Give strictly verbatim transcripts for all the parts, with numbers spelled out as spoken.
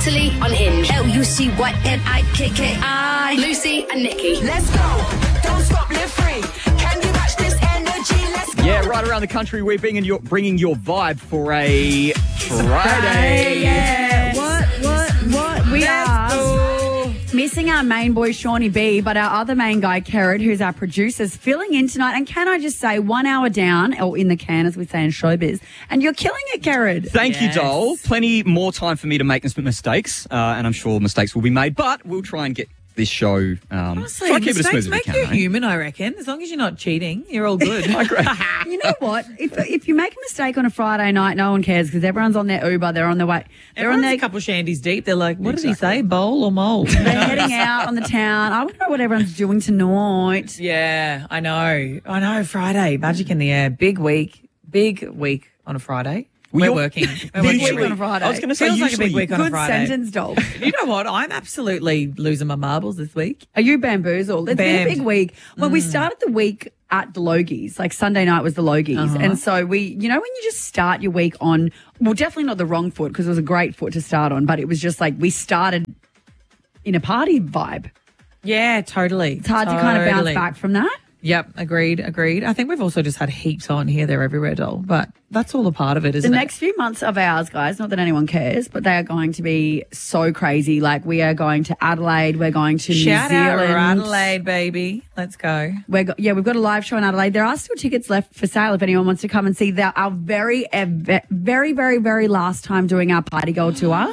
totally unhinged. L U C Y N I K K I. Lucy and Nikki. Let's go. Don't stop, live free. Can you match this energy? Let's go. Yeah, right around the country, we're bringing your, bringing your vibe for a Friday. Yeah. What, what, what? We are missing our main boy, Shawnee B, but our other main guy, Kerrod, who's our producer, is filling in tonight. And can I just say, one hour down, or in the can, as we say in showbiz, and you're killing it, Kerrod. Thank Yes. you, Dole. Plenty more time for me to make some mistakes, uh, and I'm sure mistakes will be made, but we'll try and get this show, um, Honestly, try and keep it as mistakes smooth as we make can. you mate. human, I reckon. As long as you're not cheating, you're all good. I agree. You know what? If if you make a mistake on a Friday night, no one cares because everyone's on their Uber. They're on their way. They're Everyone's on their. a couple shandies deep. They're like, what Exactly. did he say? Bowl or mole? They're heading out on the town. I want to know what everyone's doing tonight. Yeah, I know. I know. Friday, magic in the air. Big week. Big week on a Friday. Well, We're you're- working. We're Big working. week on a Friday. I was going to say, Feels like a usually, big week on a Good Friday. sentence, doll. You know what? I'm absolutely losing my marbles this week. Are you bamboozled? It's been a Bammed. big week. Well, we started the week at the Logies. Like Sunday night was the Logies. Uh-huh. And so we, you know, when you just start your week on, well, definitely not the wrong foot because it was a great foot to start on, but it was just like we started in a party vibe. Yeah, totally. It's hard to kind of bounce back from that. Yep, agreed, agreed. I think we've also just had heaps on here, there, everywhere, doll. But that's all a part of it, The isn't it? next few months of ours, guys, not that anyone cares, but they are going to be so crazy. Like we are going to Adelaide, we're going to Shout New out Zealand. Adelaide, baby. Let's go. We're go- yeah, we've got a live show in Adelaide. There are still tickets left for sale if anyone wants to come and see that. Our very, uh, ve- very, very, very last time doing our Party Girl tour.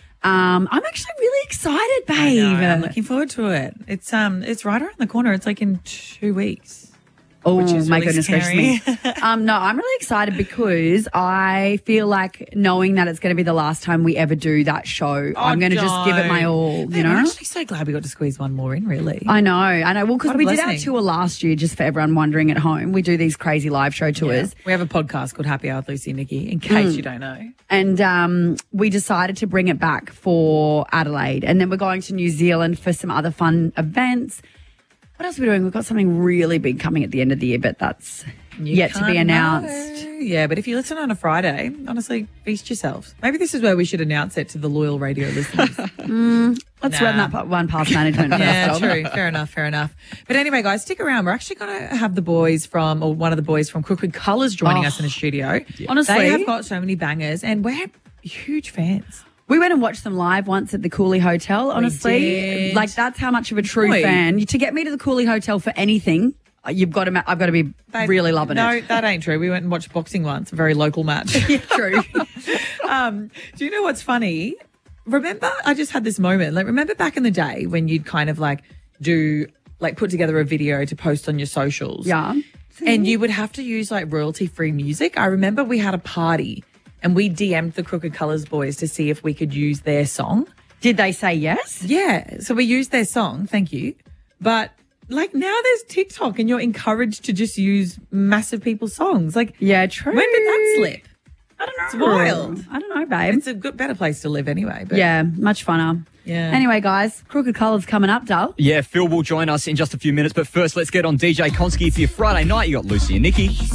Um, I'm actually really excited, babe. I know, I'm looking forward to it. It's um, it's right around the corner. It's like in two weeks. Oh, which is my really goodness gracious me. um, no, I'm really excited because I feel like knowing that it's going to be the last time we ever do that show, I'm going to just give it my all, you Man, know? I'm actually so glad we got to squeeze one more in, really. I know, I know. Well, because What a we did our blessing. tour last year, just for everyone wondering at home. We do these crazy live show tours. We have a podcast called Happy Hour with Lucy and Nikki, in case Mm. you don't know. And um, we decided to bring it back for Adelaide. And then we're going to New Zealand for some other fun events. What else are we doing? We've got something really big coming at the end of the year, but that's You yet to be can't announced. know. Yeah, but if you listen on a Friday, honestly, feast yourselves. Maybe this is where we should announce it to the loyal radio listeners. Let's Nah. run that pa- one past management first. Yeah, Dom. true. Fair enough. Fair enough. But anyway, guys, stick around. We're actually going to have the boys from, or one of the boys from Crooked Colours joining Oh. us in the studio. Honestly. They have got so many bangers, and we're huge fans. We went and watched them live once at the Cooley Hotel, honestly. did. Like, that's how much of a true Oi. fan. To get me to the Cooley Hotel for anything, uh, you've got to, ma- I've got to be Babe, really loving no, it. No, that ain't true. We went and watched boxing once, a very local match. True. um, do you know what's funny? Remember, I just had this moment. Like, remember back in the day when you'd kind of like do, like, put together a video to post on your socials? Yeah. And you would have to use like royalty free music. I remember we had a party and we D M'd the Crooked Colours boys to see if we could use their song. Did they say yes? Yeah. So we used their song. Thank you. But like now there's TikTok and you're encouraged to just use massive people's songs. Like, Yeah, true. when did that slip? I don't know. It's wild. I don't know, babe. It's a good, better place to live anyway. But yeah, much funner. Yeah. Anyway, guys, Crooked Colours coming up, Dull. Yeah, Phil will join us in just a few minutes, but first let's get on D J Konski for your Friday night. You got Lucy and Nikki.